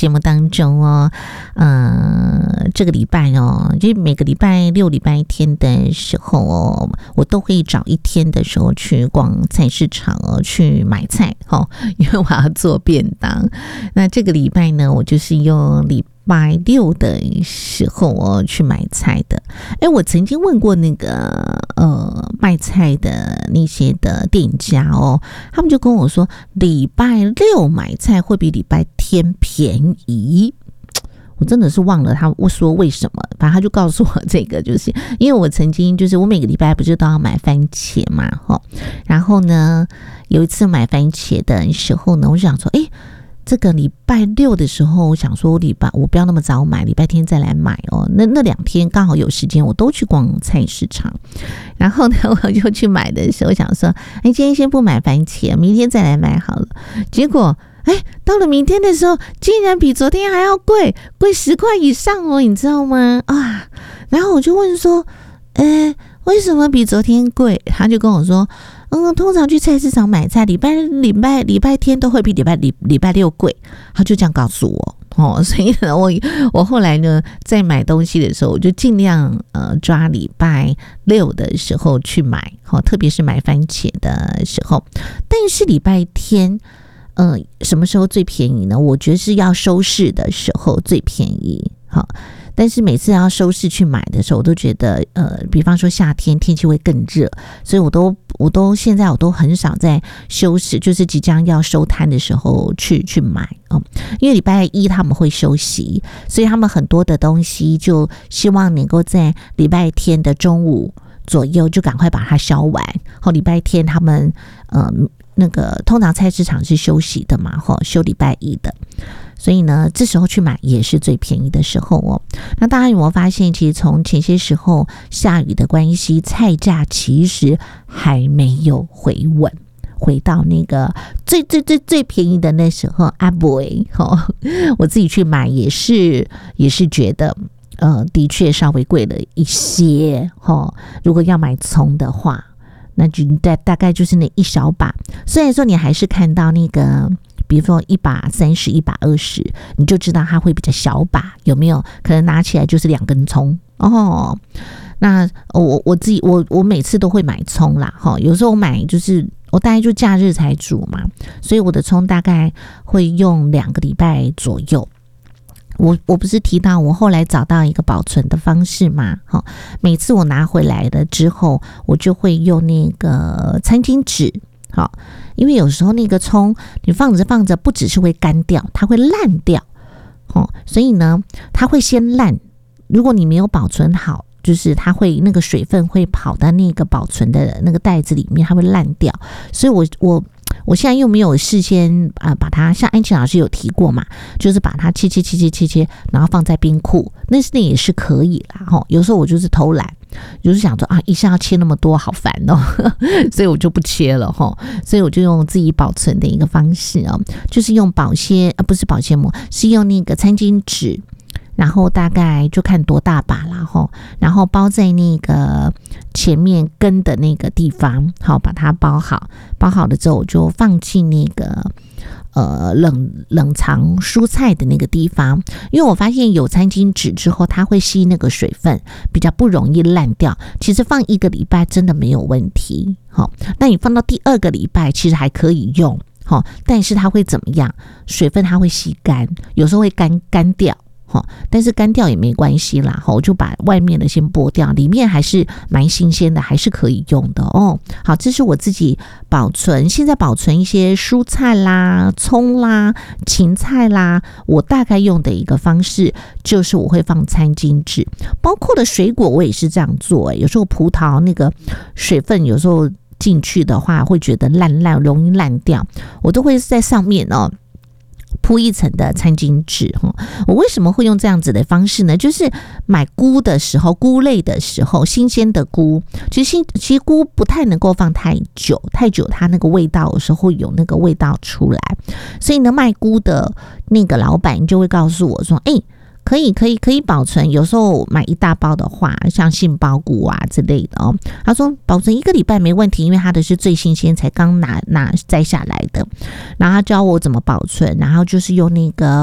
节目当中哦，这个礼拜哦，就每个礼拜六、礼拜天的时候哦，我都会找一天的时候去逛菜市场哦，去买菜哦，因为我要做便当。那这个礼拜呢，我就是用礼拜六的时候哦去买菜的。我曾经问过那个卖菜的那些的店家哦，他们就跟我说，礼拜六买菜会比礼拜天便宜。我真的是忘了他说为什么，反正他就告诉我这个，就是因为我曾经就是我每个礼拜不是都要买番茄嘛，然后呢有一次买番茄的时候呢，我就想说，这个礼拜六的时候，我想说我不要那么早买，礼拜天再来买哦。那2天刚好有时间，我都去逛菜市场。然后呢，我就去买的时候想说，今天先不买番茄，明天再来买好了。结果到了明天的时候，竟然比昨天还要贵10块以上哦，你知道吗？啊！然后我就问说，为什么比昨天贵？他就跟我说，通常去菜市场买菜，礼拜天都会比礼拜六贵。他就这样告诉我所以呢，我后来呢，在买东西的时候，我就尽量抓礼拜六的时候去买，特别是买番茄的时候。但是礼拜天，什么时候最便宜呢？我觉得是要收市的时候最便宜。但是每次要收市去买的时候，我都觉得比方说夏天天气会更热，所以现在我都很少在收市，就是即将要收摊的时候去买因为礼拜一他们会休息，所以他们很多的东西就希望能够在礼拜天的中午左右就赶快把它销完。礼拜天他们那个通常菜市场是休息的嘛，休礼拜一的。所以呢，这时候去买也是最便宜的时候哦。那大家有没有发现，其实从前些时候下雨的关系，菜价其实还没有回稳，回到那个最便宜的那时候。我自己去买也是觉得的确稍微贵了一些如果要买葱的话，那就大概就是那一小把。虽然说你还是看到那个，比如说1把30、1把20，你就知道它会比较小把，有没有？可能拿起来就是2根葱那我每次都会买葱啦有时候我买就是我大概就假日才煮嘛，所以我的葱大概会用2个礼拜左右。我不是提到我后来找到一个保存的方式嘛？每次我拿回来了之后，我就会用那个餐巾纸。因为有时候那个葱你放着放着，不只是会干掉，它会烂掉所以呢，它会先烂。如果你没有保存好，就是它会那个水分会跑到那个保存的那个袋子里面，它会烂掉。所以我现在又没有事先把它，像安琪老师有提过嘛，就是把它切，然后放在冰库，那也是可以啦有时候我就是偷懒，就是想说一下要切那么多好烦所以我就不切了所以我就用自己保存的一个方式就是用不是保鲜膜，是用那个餐巾纸，然后大概就看多大把啦然后包在那个前面根的那个地方，把它包好了之后，我就放进那个冷藏蔬菜的那个地方。因为我发现有餐巾纸之后，它会吸那个水分，比较不容易烂掉。其实放1个礼拜真的没有问题那你放到第2个礼拜其实还可以用但是它会怎么样？水分它会吸干，有时候会干掉但是干掉也没关系啦我就把外面的先剥掉，里面还是蛮新鲜的，还是可以用的好，这是我自己现在保存一些蔬菜啦、葱啦、芹菜啦，我大概用的一个方式就是我会放餐巾纸。包括的水果我也是这样做有时候葡萄那个水分有时候进去的话会觉得容易烂掉，我都会在上面铺一层的餐巾纸我为什么会用这样子的方式呢？就是买菇的时候，菇类的时候，新鲜的菇，其实菇不太能够放太久它那个味道有时候会有那个味道出来。所以呢，卖菇的那个老板就会告诉我说可以保存，有时候买一大包的话，像杏鲍菇之类的他说保存1个礼拜没问题，因为它的是最新鲜，才刚拿摘下来的。然后他教我怎么保存，然后就是用那个